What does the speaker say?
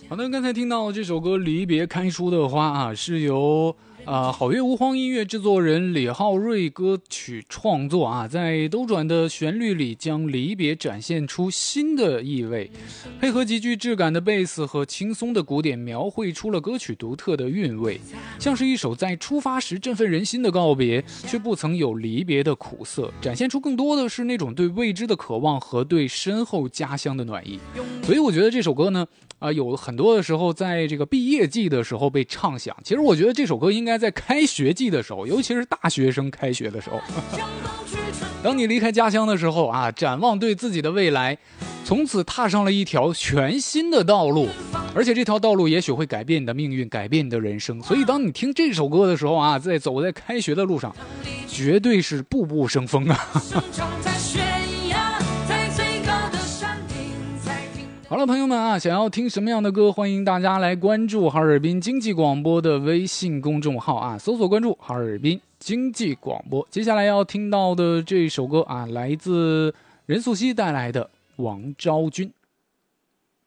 好的，刚才听到这首歌《离别开出的花》啊，是由好乐无荒音乐制作人李浩瑞歌曲创作啊，在兜转的旋律里将离别展现出新的意味，配合极具质感的贝斯和轻松的鼓点，描绘出了歌曲独特的韵味，像是一首在出发时振奋人心的告别，却不曾有离别的苦涩，展现出更多的是那种对未知的渴望和对身后家乡的暖意。所以我觉得这首歌呢有很多的时候在这个毕业季的时候被唱响，其实我觉得这首歌应该在开学季的时候，尤其是大学生开学的时候当你离开家乡的时候啊，展望对自己的未来，从此踏上了一条全新的道路，而且这条道路也许会改变你的命运，改变你的人生。所以当你听这首歌的时候啊，走在开学的路上，绝对是步步生风啊好了，朋友们啊，想要听什么样的歌，欢迎大家来关注哈尔滨经济广播的微信公众号啊，搜索关注哈尔滨经济广播。接下来要听到的这首歌啊，来自任素汐带来的《王昭君》。